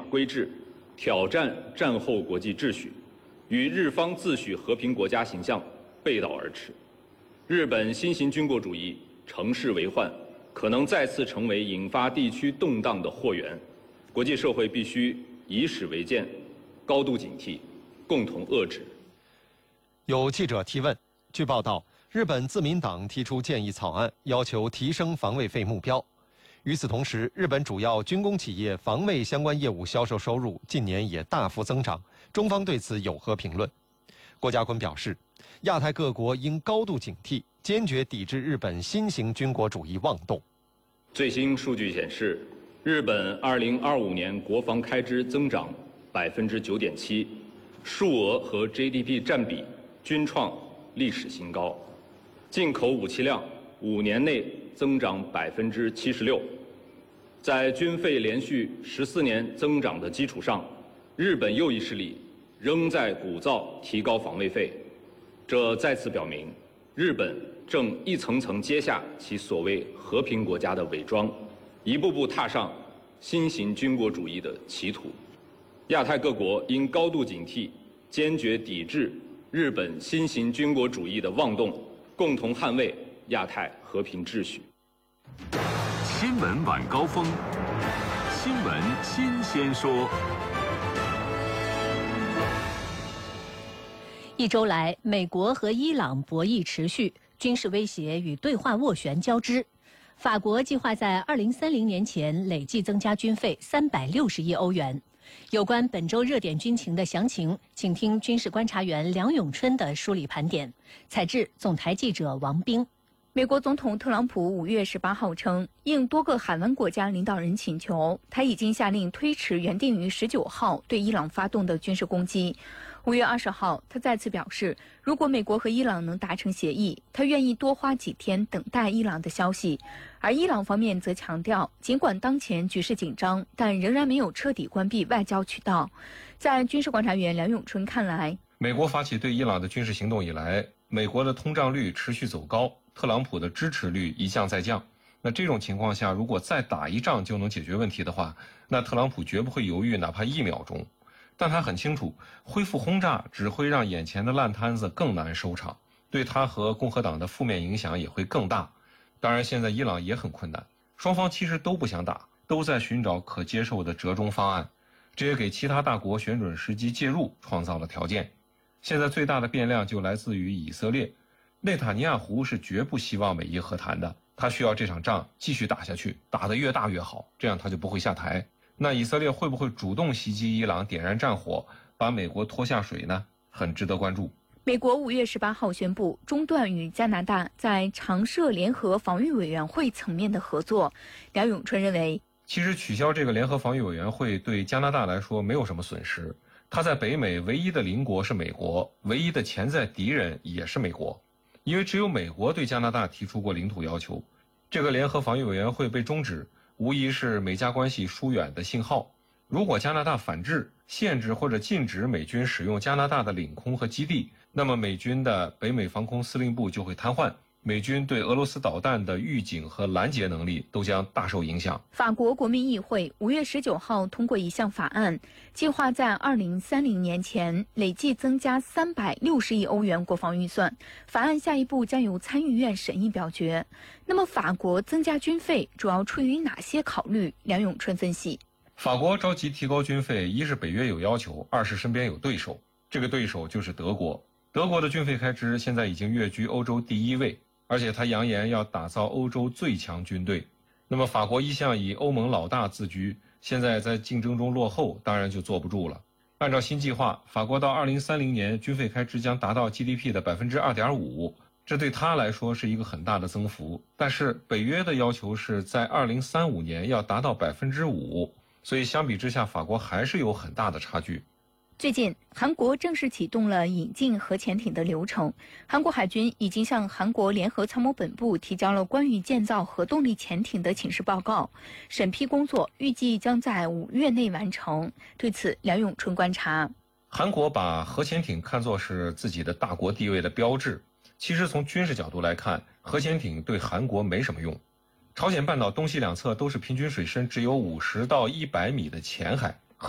规制，挑战战后国际秩序，与日方自诩和平国家形象背道而驰。日本新型军国主义乘势为患，可能再次成为引发地区动荡的祸源。国际社会必须以史为鉴，高度警惕，共同遏制。 有记者提问，据报道，日本自民党提出建议草案，要求提升防卫费目标。与此同时，日本主要军工企业防卫相关业务销售收入近年也大幅增长，中方对此有何评论？郭家坤表示，亚太各国应高度警惕，坚决抵制日本新型军国主义妄动。 最新数据显示，日本2025年国防开支增长9.7%，数额和 GDP 占比均创历史新高，进口武器量5年内增长76%。在军费连续14年增长的基础上，日本右翼势力仍在鼓噪提高防卫费，这再次表明，日本正一层层揭下其所谓和平国家的伪装，一步步踏上新型军国主义的歧途。亚太各国应高度警惕，坚决抵制日本新型军国主义的妄动，共同捍卫亚太和平秩序。 新闻晚高峰，新闻新鲜说。 一周来，美国和伊朗博弈持续，军事威胁与对话斡旋交织。法国计划在2030年前累计增加军费360亿欧元。有关本周热点军情的详情，请听军事观察员梁永春的梳理盘点。采制总台记者王冰。 美国总统特朗普5月18号称，应多个海湾国家领导人请求，他已经下令推迟原定于19号对伊朗发动的军事攻击。5月20号，他再次表示，如果美国和伊朗能达成协议，他愿意多花几天等待伊朗的消息。而伊朗方面则强调，尽管当前局势紧张，但仍然没有彻底关闭外交渠道。在军事观察员梁永春看来， 美国发起对伊朗的军事行动以来，美国的通胀率持续走高，特朗普的支持率一降再降。那这种情况下，如果再打一仗就能解决问题的话，那特朗普绝不会犹豫哪怕1秒钟。但他很清楚，恢复轰炸只会让眼前的烂摊子更难收场，对他和共和党的负面影响也会更大。当然，现在伊朗也很困难，双方其实都不想打，都在寻找可接受的折中方案，这也给其他大国选准时机介入创造了条件。现在最大的变量就来自于以色列，内塔尼亚胡是绝不希望美伊和谈的，他需要这场仗继续打下去，打得越大越好，这样他就不会下台。那以色列会不会主动袭击伊朗，点燃战火，把美国拖下水呢？很值得关注。 美国5月18号宣布中断与加拿大在常设联合防御委员会层面的合作。梁永春认为， 其实取消这个联合防御委员会对加拿大来说没有什么损失，它在北美唯一的邻国是美国，唯一的潜在敌人也是美国，因为只有美国对加拿大提出过领土要求。这个联合防御委员会被终止，无疑是美加关系疏远的信号。如果加拿大反制，限制或者禁止美军使用加拿大的领空和基地，那么美军的北美防空司令部就会瘫痪，美军对俄罗斯导弹的预警和拦截能力都将大受影响。 法国国民议会5月19号通过一项法案，计划在2030年前累计增加360亿欧元国防预算。法案下一步将由参议院审议表决。那么法国增加军费主要出于哪些考虑？梁永春分析， 法国着急提高军费，一是北约有要求，二是身边有对手，这个对手就是德国。德国的军费开支现在已经跃居欧洲第1位，而且他扬言要打造欧洲最强军队。那么法国一向以欧盟老大自居，现在在竞争中落后，当然就坐不住了。按照新计划，法国到2030年军费开支将达到 GDP 的 2.5%， 这对他来说是一个很大的增幅。但是北约的要求是在2035年要达到 5%， 所以相比之下，法国还是有很大的差距。 最近，韩国正式启动了引进核潜艇的流程。韩国海军已经向韩国联合参谋本部提交了关于建造核动力潜艇的请示报告，审批工作预计将在5月内完成。对此，梁永春观察， 韩国把核潜艇看作是自己的大国地位的标志。其实从军事角度来看，核潜艇对韩国没什么用。朝鲜半岛东西两侧都是平均水深只有50到100米的浅海，